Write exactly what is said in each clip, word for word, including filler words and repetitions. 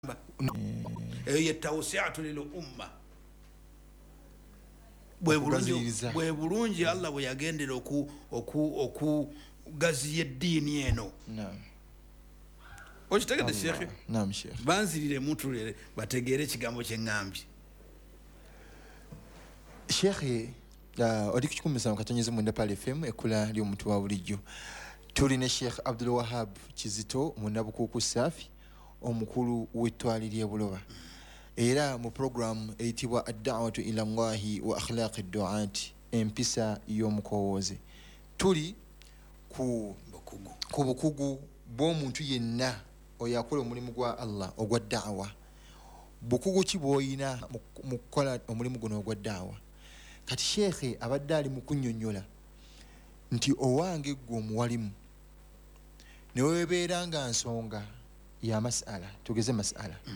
eyo ye tawsi'atu lil umma bwe bulungi bwe bulungi Allah bwe yagendera oku oku oku gaziye dini eno. Naam. Okitegedde Sheikh? Naam Sheikh. Banzirire muntu lere bategeere kigambo kye ngambye. Sheikh uh, odi kukikumisa mukatonyeze mu Nepal F M ekula lyo muntu wa bulijjo. Tuli ne Sheikh Abdul Wahab Kizito mu Nabukuku Safi omukulu w'ettwali ly'e Buloba. Era mu program eyitibwa ad-da'watu ila Allahi wa akhlaq ad-du'at empisa y'omukowooze. Tuli ku bukugu ku bukugu bw'omuntu yenna oyakola omulimu gwa Allah ogwa da'wa. Bukugu ki bw'oyina mu kukola omulimu guno ogwa da'wa? Kati Sheikh abadde ali mu kunnyonnyola nti owange gwe omuwalimu ne weebeera nga nsonga ya masala, tugeze masala mm.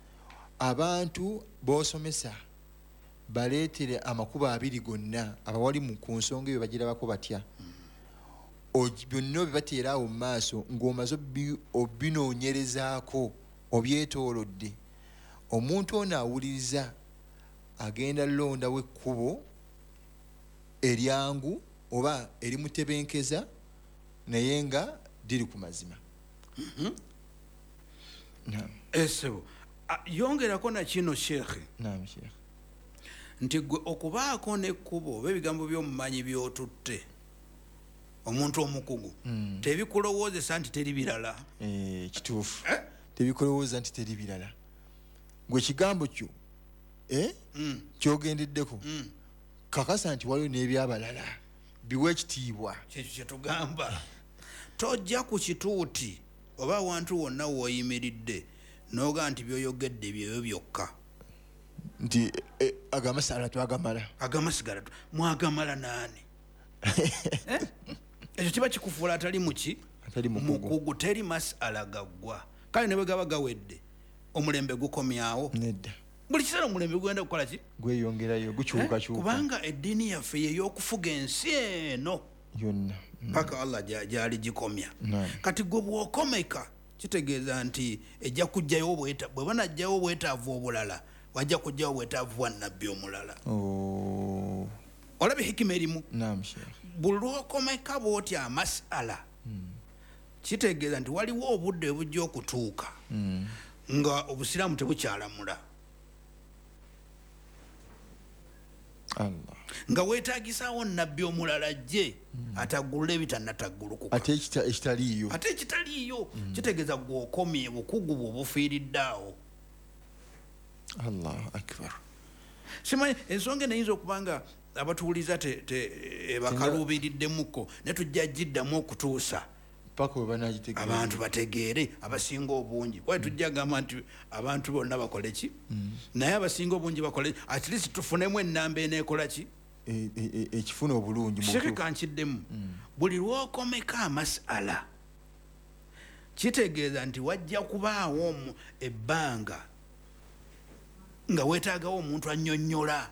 abantu bosomesa baleetere amakuba abiri gonna abawalimu ku nsonga eyo bagirabako batya mm. byonna bibateeraawo mu maaso ng'omaze obinoonyerezaako obyetoolodde, omuntu ono awuliriza agenda londawo ekkubo eryangu oba erimutebenkeza naye nga diri ku mazima. Mhm. Naam. Esebo. Yongerako na kino Sheikh. Naam Sheikh. Nti gwe okubaako n'ekkubo bebigambo by'omumanyi by'otutte omuntu omukugu mm. tebikulowoozesa nti teri birala. Eh, kituufu. Eh? Tebikulowooza nti teri birala. Gwe kigambo kyo eh mm. kyogendeddeko mm. kakasa nti waliwo n'ebyabalala biwe ekitiibwa. Kyekyo kye tugamba. Tojja ku kituuti oba wantu wonna woyimiridde noga nti byoyogedde byeyo byokka nti eh, agamasala twagamala agamasigala mwagamala nani eh? Ekyo kiba kikufuula atali muki atali mukugu teri masala gaggwa kale ne bwe gaba gawedde omulembe gukomyawo nedda buli kiseera omulembe gugenda kukola ki gweyongerayo gukyuka kyuka kubanga eddiini yaffe y'okufuga ensi eno yonna paka Allah gyali gikomya. No. Kati gwe bw'okomeka kitegeeza nti ejja kujjayo obweta bwe banajjayo obwetaavu obulala wajja kujjayo obwetaavu bwa nabbi omulala. Oh. Olabe hikima erimu. Naam Sheikh. Buli lw'okomeka bw'otya amasala mm. kitegeeza nti waliwo obudde bujja okutuuka mm. nga obusiraamu tebukyalamula. Allah. Nga weetagisaawo nabbi omulala jje mm. ataggulula ebitannataggulukuka ate ekitaliiyo ate ekitaliiyo mm. kitegeeza gw'okomye bukugu bwe bufiiriddaawo. Allahu akbar. Simanyi ensonga enayinza okubanga abatuuliza bakaluubiriddemukko ne tujja giddamu okutuusa paka we banagitegeera abantu bategeere abasinga obungi kwaye tujja gamba nti abantu bonna bakole ki mm. naye abasinga obungi bakole at least tufunemu ennamba eneekola ki ekifuna obulungi Sheikh kankiddemu mm. buli lw'okomeka amasala kitegeeza nti wajja kubaawo ebbanga nga weetaagawo omuntu annyonnyola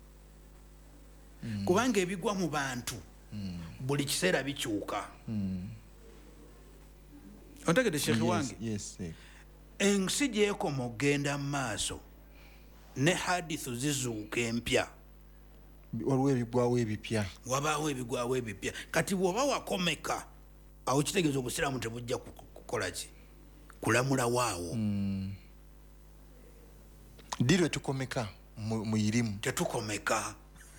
mm. kubanga ebigwa mu bantu mm. buli kiseera bikyuka mm. Ontegedde Sheikh wange? Yes, yes. Ensi gy'ekoma okugenda mu maaso ne hadithu zizuuka empya. Waliwo ebigwawo ebipya. Wabaawo ebigwawo ebipya. Kati bw'oba wakomeka awo kitegeeza obusiraamu tebujja kukola ki? Kulamula waawo. Mm. Diri tukomeka muyirimu. Tetukomeka.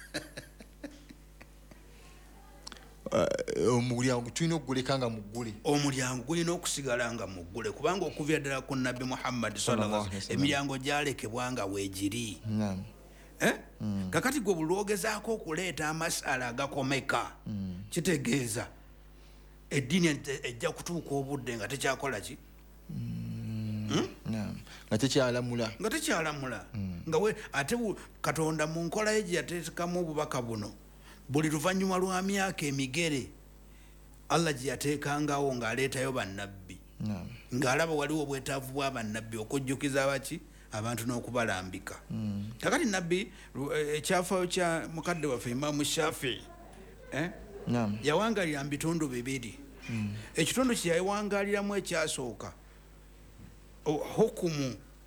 omulyango tulina okuguleka nga muggule. Omulyango gulina okusigala nga muggule kubanga okuvira ddala ku Nabbi Muhammad sallallahu alaihi wasallam emiryango gyalekebwa nga weegiri. Naam. Eh? Mm. Kakati gwe bulwogezaako okuleeta amasala agakomeka mm. kitegeeza eddiini ejja kutuuka obudde nga tekyakola ki? Mm. Hmm? Naam. Nga tekyalamula. Nga tekyalamula. Mm. Nga we ate Katonda mu nkola ye gye yateekamu obubaka buno buli luvannyuma lwa myaka emigere Allah gye yateekangawo ng'aleetayo bannabbi mm. ng'alaba waliwo obwetaavu bwa bannabbi okujjukiza abaki abantu n'okubalambika mm. kakati nabbi ekyafaayo kya mukadde waffe Imaamu Shafii eh? mm. yawangalira mu bitundu bibiri mm. ekitundu kye yawangaliramu ekyasooka hukumu